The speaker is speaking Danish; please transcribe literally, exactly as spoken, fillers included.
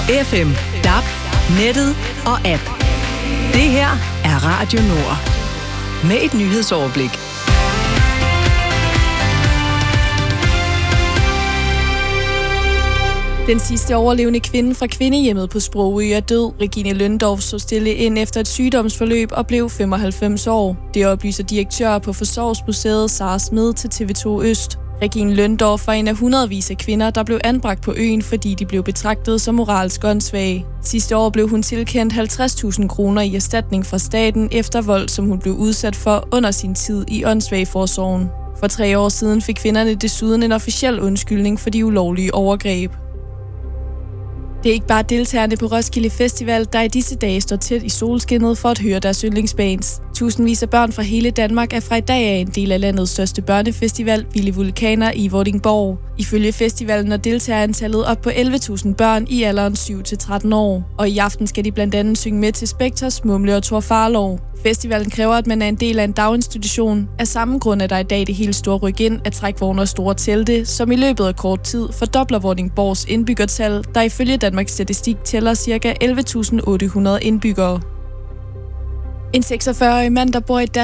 F M, D A B, nettet og app. Det her er Radio Nord. Med et nyhedsoverblik. Den sidste overlevende kvinde fra kvindehjemmet på Sprogø er død. Regine Løndorf så stille ind efter et sygdomsforløb og blev femoghalvfems år. Det oplyser direktør på Forsorgsmuseet Sara Smed til T V to Øst. Regine Løndorf var en af hundredvis af kvinder, der blev anbragt på øen, fordi de blev betragtet som moralsk åndssvage. Sidste år blev hun tilkendt halvtreds tusind kroner i erstatning fra staten efter vold, som hun blev udsat for under sin tid i åndssvageforsorgen. For tre år siden fik kvinderne desuden en officiel undskyldning for de ulovlige overgreb. Det er ikke bare deltagerne på Roskilde Festival, der i disse dage står tæt i solskinnet for at høre deres yndlingsbands. Tusindvis af børn fra hele Danmark er fra i dag af en del af landets største børnefestival, Vilde Vulkaner i Vordingborg. Ifølge festivalen er deltagerantallet op på elleve tusind børn i alderen syv til tretten år. Og i aften skal de blandt andet synge med til Spectres, Mumle og Thor Farlov. Festivalen kræver, at man er en del af en daginstitution. Af samme grund er der i dag det helt store ryk ind af trækvogne og store telte, som i løbet af kort tid fordobler Vordingborgs indbyggertal, der ifølge Danmarks Statistik tæller ca. elleve tusind otte hundrede indbyggere. En seksogfyrre-årig mand, der bor i